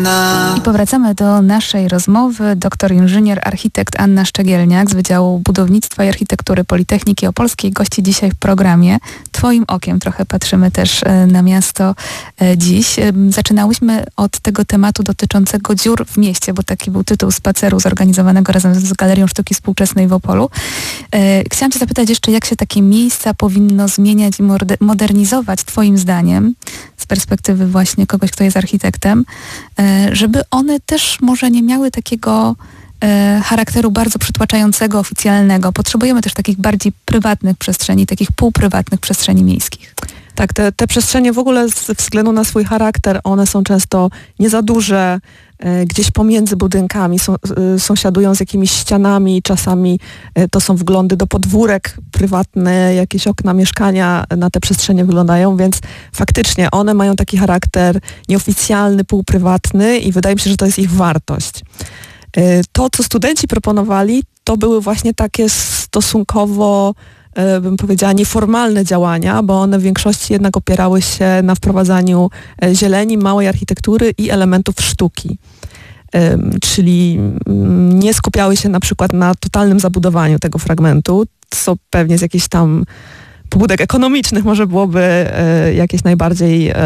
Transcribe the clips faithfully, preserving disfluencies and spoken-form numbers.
enough. I powracamy do naszej rozmowy. Doktor inżynier, architekt Anna Szczegielniak z Wydziału Budownictwa i Architektury Politechniki Opolskiej gości dzisiaj w programie. Twoim okiem trochę patrzymy też na miasto dziś. Zaczynałyśmy od tego tematu dotyczącego dziur w mieście, bo taki był tytuł spaceru zorganizowanego razem z Galerią Sztuki Współczesnej w Opolu. Chciałam cię zapytać jeszcze, jak się takie miejsca powinno zmieniać i modernizować twoim zdaniem, z perspektywy właśnie kogoś, kto jest architektem, żeby one też może nie miały takiego charakteru bardzo przytłaczającego, oficjalnego. Potrzebujemy też takich bardziej prywatnych przestrzeni, takich półprywatnych przestrzeni miejskich. Tak, te, te przestrzenie w ogóle ze względu na swój charakter, one są często nie za duże, e, gdzieś pomiędzy budynkami, są, e, sąsiadują z jakimiś ścianami, czasami e, to są wglądy do podwórek prywatne, jakieś okna mieszkania na te przestrzenie wyglądają, więc faktycznie one mają taki charakter nieoficjalny, półprywatny i wydaje mi się, że to jest ich wartość. E, to, co studenci proponowali, to były właśnie takie stosunkowo, bym powiedziała, nieformalne działania, bo one w większości jednak opierały się na wprowadzaniu zieleni, małej architektury i elementów sztuki. Czyli nie skupiały się na przykład na totalnym zabudowaniu tego fragmentu, co pewnie z jakichś tam pobudek ekonomicznych może byłoby e, jakieś najbardziej, e,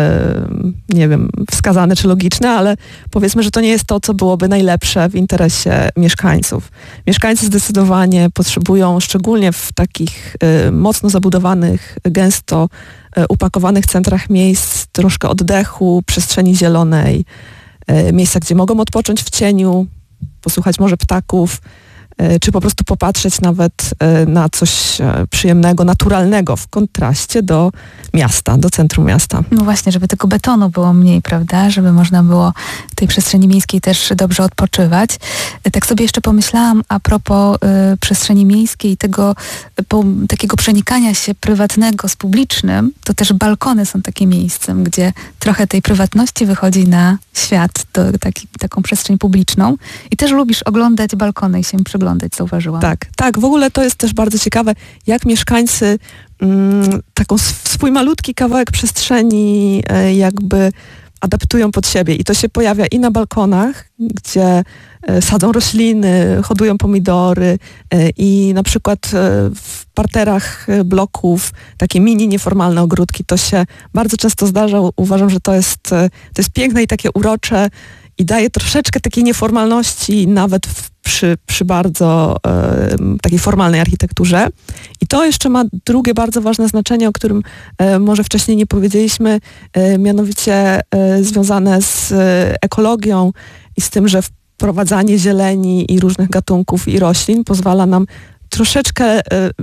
nie wiem, wskazane czy logiczne, ale powiedzmy, że to nie jest to, co byłoby najlepsze w interesie mieszkańców. Mieszkańcy zdecydowanie potrzebują, szczególnie w takich e, mocno zabudowanych, gęsto e, upakowanych centrach miejsc, troszkę oddechu, przestrzeni zielonej, e, miejsca, gdzie mogą odpocząć w cieniu, posłuchać może ptaków, czy po prostu popatrzeć nawet na coś przyjemnego, naturalnego w kontraście do miasta, do centrum miasta. No właśnie, żeby tego betonu było mniej, prawda? Żeby można było w tej przestrzeni miejskiej też dobrze odpoczywać. Tak sobie jeszcze pomyślałam a propos y, przestrzeni miejskiej i tego po, takiego przenikania się prywatnego z publicznym, to też balkony są takim miejscem, gdzie trochę tej prywatności wychodzi na świat, do taki, taką przestrzeń publiczną. I też lubisz oglądać balkony i się im przyglądać. Zauważyłam. Tak, tak. W ogóle to jest też bardzo ciekawe, jak mieszkańcy mm, taką swój malutki kawałek przestrzeni e, jakby adaptują pod siebie. I to się pojawia i na balkonach, gdzie e, sadzą rośliny, hodują pomidory e, i na przykład e, w parterach bloków takie mini nieformalne ogródki. To się bardzo często zdarza. Uważam, że to jest, e, to jest piękne i takie urocze i daje troszeczkę takiej nieformalności nawet w, przy, przy bardzo e, takiej formalnej architekturze. I to jeszcze ma drugie bardzo ważne znaczenie, o którym e, może wcześniej nie powiedzieliśmy, e, mianowicie e, związane z e, ekologią i z tym, że wprowadzanie zieleni i różnych gatunków i roślin pozwala nam troszeczkę e,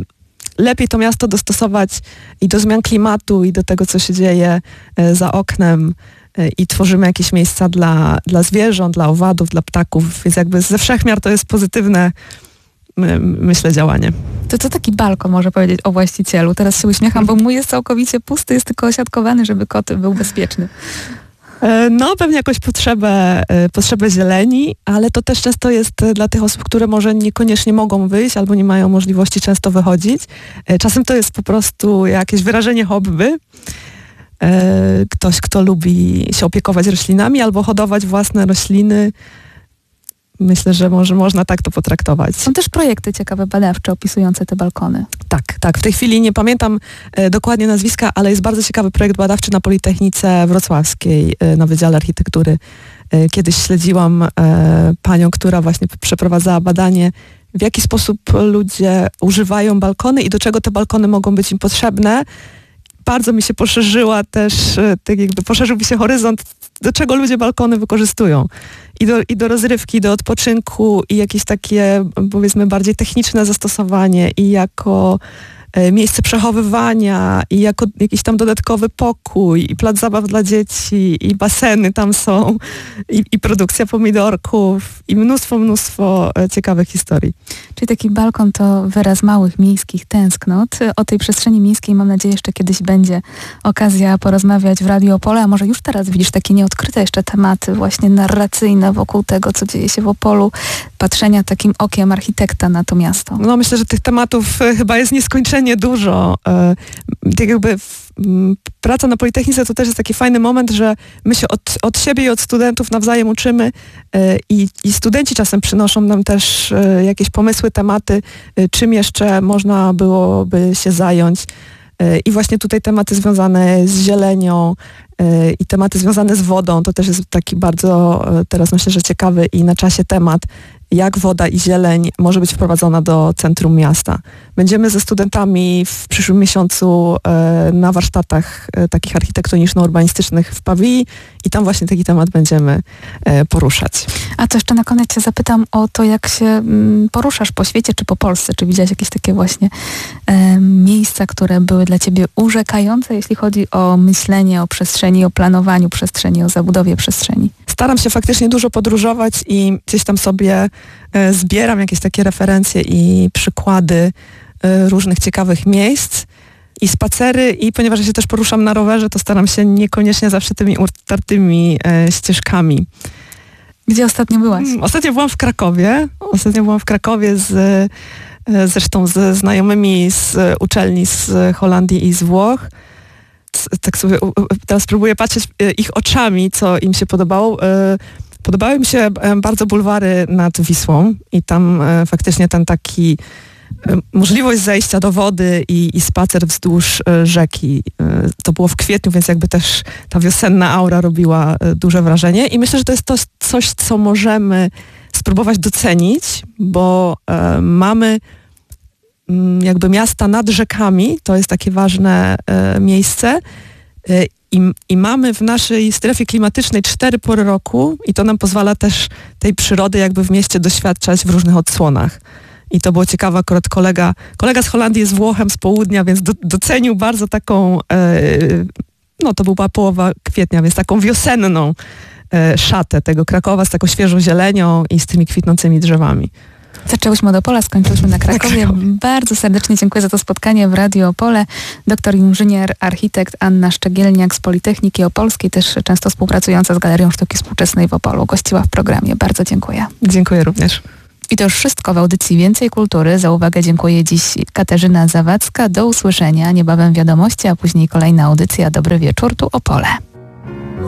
lepiej to miasto dostosować i do zmian klimatu, i do tego, co się dzieje e, za oknem. I tworzymy jakieś miejsca dla, dla zwierząt, dla owadów, dla ptaków, więc jakby ze wszechmiar to jest pozytywne, my, myślę, działanie. To co taki balkon może powiedzieć o właścicielu? Teraz się uśmiecham, bo mój jest całkowicie pusty, jest tylko osiadkowany, żeby kot był bezpieczny. No, pewnie jakąś potrzebę, potrzebę zieleni, ale to też często jest dla tych osób, które może niekoniecznie mogą wyjść albo nie mają możliwości często wychodzić. Czasem to jest po prostu jakieś wyrażenie hobby. Ktoś, kto lubi się opiekować roślinami albo hodować własne rośliny. Myślę, że może można tak to potraktować. Są też projekty ciekawe, badawcze, opisujące te balkony. Tak, tak. W tej chwili nie pamiętam e, dokładnie nazwiska, ale jest bardzo ciekawy projekt badawczy na Politechnice Wrocławskiej, e, na Wydziale Architektury. E, kiedyś śledziłam e, panią, która właśnie przeprowadzała badanie, w jaki sposób ludzie używają balkony i do czego te balkony mogą być im potrzebne. Bardzo mi się poszerzyła też, tak jakby poszerzył mi się horyzont, do czego ludzie balkony wykorzystują. I do, i do rozrywki, do odpoczynku, i jakieś takie, powiedzmy, bardziej techniczne zastosowanie, i jako e, miejsce przechowywania, i jako jakiś tam dodatkowy pokój, i plac zabaw dla dzieci, i baseny tam są, i, i produkcja pomidorków, i mnóstwo, mnóstwo e, ciekawych historii. Czyli taki balkon to wyraz małych miejskich tęsknot. O tej przestrzeni miejskiej mam nadzieję jeszcze kiedyś będzie okazja porozmawiać w Radiu Opole, a może już teraz widzisz takie nieodkryte jeszcze tematy właśnie narracyjne wokół tego, co dzieje się w Opolu, patrzenia takim okiem architekta na to miasto. No myślę, że tych tematów chyba jest nieskończenie szalenie dużo. Tak jakby w, praca na Politechnice to też jest taki fajny moment, że my się od, od siebie i od studentów nawzajem uczymy i, i studenci czasem przynoszą nam też jakieś pomysły, tematy, czym jeszcze można byłoby się zająć. I właśnie tutaj tematy związane z zielenią i tematy związane z wodą, to też jest taki bardzo teraz myślę, że ciekawy i na czasie temat, jak woda i zieleń może być wprowadzona do centrum miasta. Będziemy ze studentami w przyszłym miesiącu na warsztatach takich architektoniczno-urbanistycznych w Pawii i tam właśnie taki temat będziemy poruszać. A to jeszcze na koniec cię zapytam o to, jak się poruszasz po świecie czy po Polsce. Czy widziałaś jakieś takie właśnie e, miejsca, które były dla ciebie urzekające, jeśli chodzi o myślenie o przestrzeni, o planowaniu przestrzeni, o zabudowie przestrzeni? Staram się faktycznie dużo podróżować i gdzieś tam sobie e, zbieram jakieś takie referencje i przykłady e, różnych ciekawych miejsc i spacery i ponieważ ja się też poruszam na rowerze, to staram się niekoniecznie zawsze tymi utartymi e, ścieżkami. Gdzie ostatnio byłaś? Ostatnio byłam w Krakowie. Ostatnio byłam w Krakowie z, e, zresztą ze znajomymi z uczelni z Holandii i z Włoch. Tak sobie teraz próbuję patrzeć ich oczami, co im się podobało. Podobały mi się bardzo bulwary nad Wisłą i tam faktycznie ten taki możliwość zejścia do wody i, i spacer wzdłuż rzeki. To było w kwietniu, więc jakby też ta wiosenna aura robiła duże wrażenie i myślę, że to jest to coś, co możemy spróbować docenić, bo mamy jakby miasta nad rzekami, to jest takie ważne e, miejsce e, i, i mamy w naszej strefie klimatycznej cztery pory roku i to nam pozwala też tej przyrody jakby w mieście doświadczać w różnych odsłonach. I to było ciekawe, akurat kolega, kolega z Holandii jest Włochem z południa, więc do, docenił bardzo taką, e, no to była połowa kwietnia, więc taką wiosenną e, szatę tego Krakowa z taką świeżą zielenią i z tymi kwitnącymi drzewami. Zaczęłyśmy od Opola, skończyłyśmy na Krakowie. na Krakowie. Bardzo serdecznie dziękuję za to spotkanie w Radio Opole. Doktor inżynier, architekt Anna Szczegielniak z Politechniki Opolskiej, też często współpracująca z Galerią Sztuki Współczesnej w Opolu. Gościła w programie. Bardzo dziękuję. Dziękuję również. I to już wszystko w audycji Więcej Kultury. Za uwagę dziękuję dziś Katarzyna Zawadzka. Do usłyszenia. Niebawem wiadomości, a później kolejna audycja. Dobry wieczór, tu Opole.